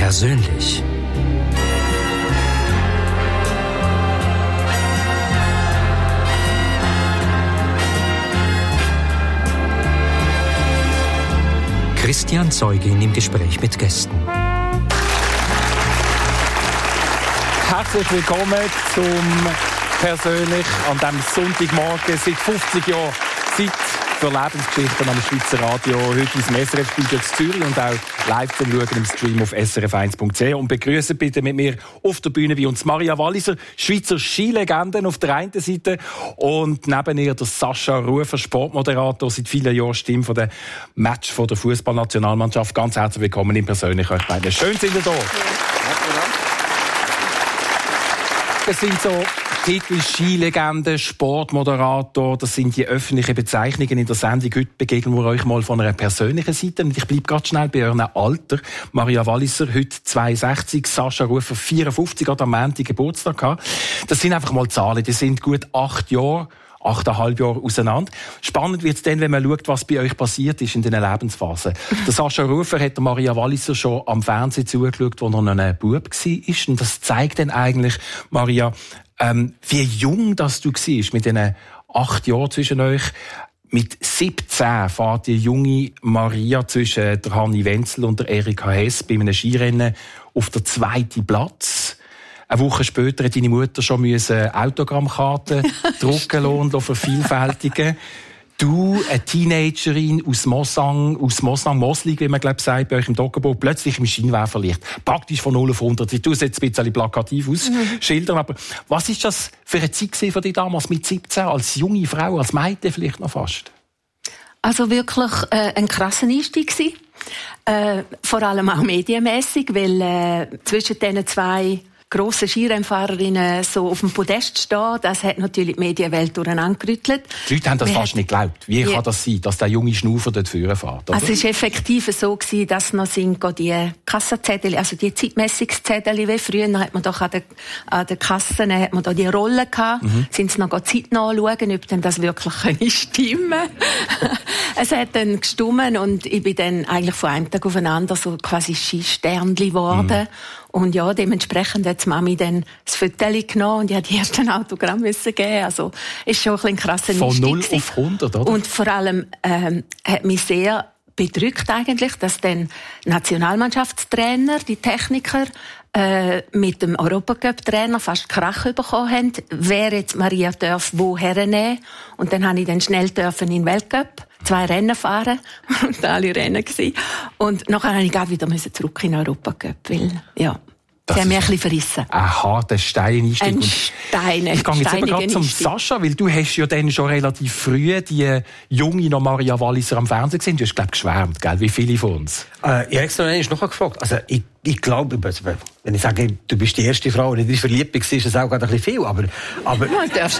Persönlich. Christian Zeugin im Gespräch mit Gästen. Herzlich willkommen zum Persönlich an diesem Sonntagmorgen. Seit 50 Jahren Zeit für Lebensgeschichten am Schweizer Radio. Heute ins SRF-Studio Zürich und auch live zum Schauen im Stream auf srf1.ch. Und begrüßen bitte mit mir auf der Bühne wie uns Maria Walliser, Schweizer Skilegenden auf der einen Seite und neben ihr der Sascha Rufer, Sportmoderator, seit vielen Jahren Stimme von der Match von der Fußballnationalmannschaft. Ganz herzlich willkommen im Persönlich euch beiden. Schön sind ihr da. Das sind so Titel Skilegende, Sportmoderator, das sind die öffentlichen Bezeichnungen in der Sendung. Heute begegnen wir euch mal von einer persönlichen Seite. Und ich bleibe ganz schnell bei eurem Alter. Maria Walliser, heute 62, Sascha Rufer, 54, hat am Montag Geburtstag gehabt. Das sind einfach mal Zahlen, die sind gut 8 Jahre. 8,5 Jahre auseinander. Spannend wird es dann, wenn man schaut, was bei euch passiert ist in diesen Lebensphasen. Der Sascha Rufer hat der Maria Walliser schon am Fernsehen zugeschaut, als er noch ein Bub war. Und das zeigt dann eigentlich, Maria, wie jung das du warst mit diesen 8 Jahren zwischen euch. Mit 17 fährt die junge Maria zwischen der Hanni Wenzel und der Erika Hess bei einem Skirennen auf der 2. Platz. Eine Woche später hat deine Mutter schon Autogrammkarten drucken lassen und vervielfältigen. Du, eine Teenagerin aus Moslang, wie man sagt, bei euch im Doggerburg, plötzlich im Scheinwerferlicht. Praktisch von 0 auf 100. Ich tue es jetzt ein bisschen plakativ ausschildern, aber was ist das für eine Zeit für dich damals mit 17, als junge Frau, als Mädchen vielleicht noch fast? Also wirklich ein krasser Einstieg gewesen. Vor allem auch medienmässig, weil zwischen diesen zwei grosse Skirennfahrerinnen so auf dem Podest stehen, das hat natürlich die Medienwelt durcheinandergerüttelt. Die Leute haben das fast nicht geglaubt. Wie kann das sein, dass der junge Schnaufer dort vorne fährt? Also es war effektiv so gewesen, dass noch die Kassenzettel, also die Zeitmessungszettel, wie früher, hat man doch an den Kassen hat man da die Rollen gehabt, sind sie noch Zeit nachschauen, ob denn das wirklich stimmen. Es hat dann gestummen und ich bin dann eigentlich von einem Tag aufeinander so quasi Skisternli geworden. Und ja, dementsprechend hat die Mami dann das Foto genommen und ich musste die ersten Autogramm geben. Also, ist schon ein krasser Einstieg. Von 0 auf 100, oder? Und vor allem, hat mich sehr bedrückt eigentlich, dass dann Nationalmannschaftstrainer, die Techniker, mit dem Europacup-Trainer fast Krach bekommen haben, wer jetzt Maria darf wo hernehmen. Und dann habe ich dann schnell in den Weltcup 2 Rennen fahren und alle Rennen gewesen. Und nachher musste ich gerade wieder zurück in den Europacup, weil, ja, sie haben mich ein bisschen verrissen. Ein harter Steineinstieg. Ich gehe jetzt aber gerade zum Sascha, weil du hast ja dann schon relativ früh die junge noch Maria Walliser am Fernsehen gesehen. Du hast, glaube ich, geschwärmt, gell? Wie viele von uns? Ich habe noch gefragt. Also, ich glaube, wenn ich sage, du bist die erste Frau, die verliebt war, ist das auch gerade ein bisschen viel. Aber